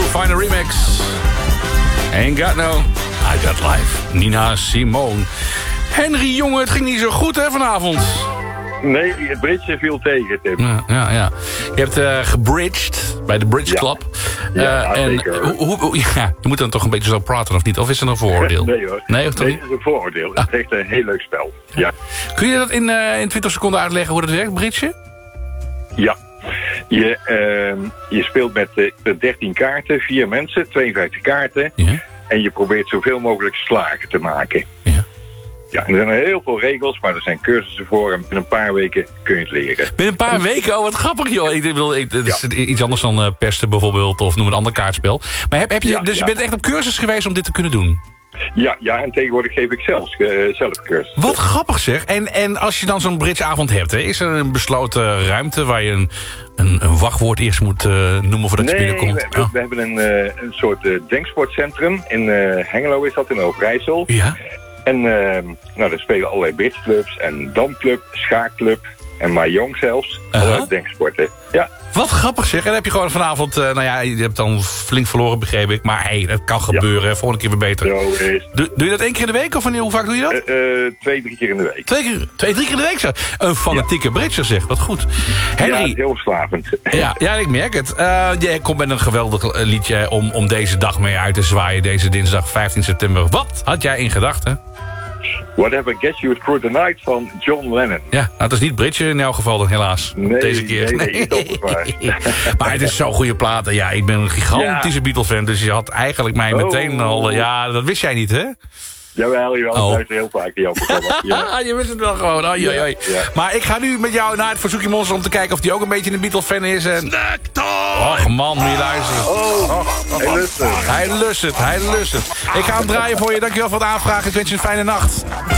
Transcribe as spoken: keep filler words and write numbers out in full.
Fine remix. Ain't got no, I got life. Nina Simone. Henry, jongen, het ging niet zo goed, hè, vanavond? Nee, het bridge viel tegen, Tim. Ja, ja, ja. Je hebt uh, gebridged bij de Bridge Ja. Club. Ja, uh, en zeker. Hoe, hoe, hoe- ja, je moet dan toch een beetje zo praten, of niet? Of is er een vooroordeel? Nee hoor. Nee, of toch nee, niet? dat is een vooroordeel. Het is echt een heel leuk spel. Ja. Kun je dat in, uh, in twintig seconden uitleggen hoe dat werkt, bridgen? Ja. Je, uh, je speelt met uh, dertien kaarten, vier mensen, tweeënvijftig kaarten. Ja. En je probeert zoveel mogelijk slagen te maken. Ja. Ja, er zijn heel veel regels, maar er zijn cursussen voor. En in een paar weken kun je het leren. Binnen een paar weken, oh wat grappig joh. Ik bedoel, ik, het is iets anders dan uh, pesten bijvoorbeeld, of noem een ander kaartspel. Maar heb, heb je, Ja, dus je ja. bent echt op cursus geweest om dit te kunnen doen? Ja, ja, en tegenwoordig geef ik zelfs, uh, zelf cursus. Wat grappig zeg. En, en als je dan zo'n bridgeavond hebt, hè, is er een besloten ruimte waar je een, een, een wachtwoord eerst moet uh, noemen voordat je Nee, binnenkomt? we, Oh. we hebben een, uh, een soort uh, denksportcentrum. In uh, Hengelo is dat, in Overijssel. Ja? En uh, nou, daar spelen allerlei bridgeclubs en damclub, schaakclub en mahjong zelfs. Aha. Allerlei denksporten. Ja. Wat grappig zeg. En dan heb je gewoon vanavond, uh, nou ja, je hebt dan flink verloren begreep ik. Maar hey, dat kan gebeuren. Volgende keer weer beter. Zo is. Doe, doe je dat één keer in de week of wanneer, hoe vaak doe je dat? Uh, uh, twee, drie keer in de week. Twee, keer, twee, drie keer in de week zeg. Een fanatieke bridger zeg, wat goed. Ja, het Henry, is heel verslavend. ja, ja, ik merk het. Uh, jij komt met een geweldig uh, liedje om, om deze dag mee uit te zwaaien. Deze dinsdag vijftien september. Wat had jij in gedachten? Whatever Gets You Through the Night van John Lennon. Ja, nou, het is niet bridgen in elk geval dan helaas. Nee, deze keer. nee, nee, dat is waar. Maar het is zo'n goede plaat. En ja, ik ben een gigantische Beatle-fan. Dus je had eigenlijk mij Oh. meteen al... Ja, dat wist jij niet, hè? Jawel, jawel, Oh. ik luister heel vaak in jouw programma. Ja. je wist het wel gewoon. Oei, oei, oei. Ja. Maar ik ga nu met jou naar het Verzoekje Monster... om te kijken of die ook een beetje een Beatle-fan is. En... Och man, moet je luisteren. Oh, hey, luister. Hij lust het, hij lust het. Ik ga hem draaien voor je. Dankjewel voor het aanvragen. Ik wens je een fijne nacht.